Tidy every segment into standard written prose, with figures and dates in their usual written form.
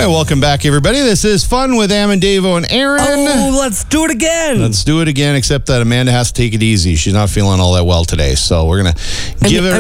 right, welcome back, everybody. This is Fun with Amendevo and Aaron. Oh, let's do it again. Let's do it again, except that Amanda has to take it easy. She's not feeling all that well today, so we're going to give her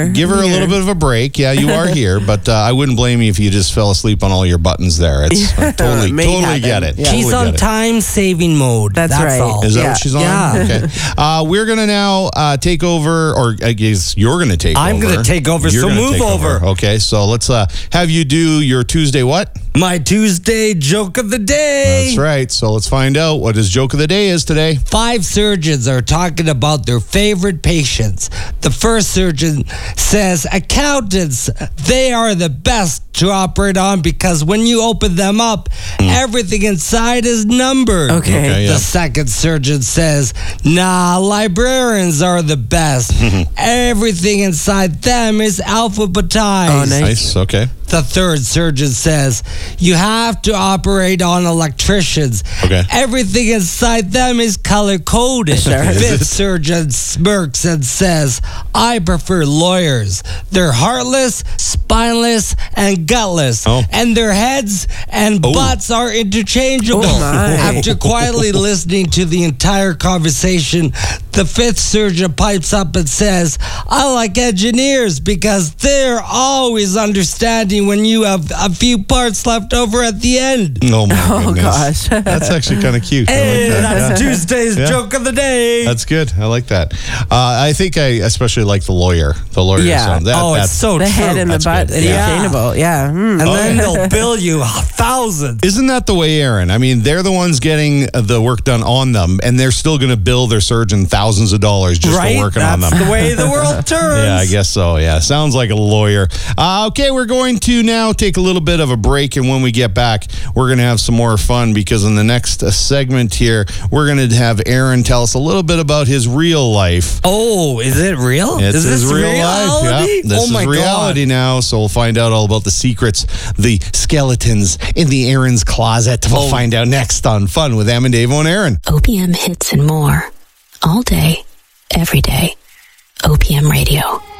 a little bit of a break. Yeah, you are here, but I wouldn't blame you if you just fell asleep on all your buttons there. It's totally get it. Yeah. She's on time-saving mode. That's right. All. Is that what she's on? Yeah. Okay. We're going to now take over, or I guess you're going to take over. I'm going to take over, so move over. Okay, so let's have you do your Tuesday what? My Tuesday joke of the day. That's right. So let's find out what his joke of the day is today. 5 surgeons are talking about their favorite patients. The first surgeon says, accountants, they are the best to operate on because when you open them up, everything inside is numbered. Okay, The second surgeon says, nah, librarians are the best. Everything inside them is alphabetized. Oh, nice. Okay. The third surgeon says, you have to operate on electricians. Okay. Everything inside them is color-coded. Fifth surgeon smirks and says, I prefer lawyers. They're heartless, spineless, and gutless. Oh. And their heads and butts are interchangeable. After quietly listening to the entire conversation, the fifth surgeon pipes up and says, I like engineers because they're always understanding when you have a few parts left over at the end. Oh, my goodness. Gosh. That's actually kind of cute. Hey, that's Tuesday's joke of the day. That's good. I like that. I think I especially like the lawyer. The lawyer sound. It's so the true. head and the butt interchangeable. Yeah. And then they'll bill you thousands. Isn't that the way, Aaron? I mean, they're the ones getting the work done on them, and they're still going to bill their surgeon thousands of dollars just for working on them. That's the way the world turns. Yeah, I guess so. Yeah, sounds like a lawyer. Okay, we're going to now take a little bit of a break, and when we get back, we're going to have some more fun because in the next segment here, we're going to have Aaron tell us a little bit about his real life. Oh, is it real? Is this real reality? life? Yeah, this is reality now, so we'll find out all about the secrets, the skeletons in the Aaron's closet. We'll find out next on Fun with Amendevo and Aaron. OPM hits and more. All day, every day. OPM Radio.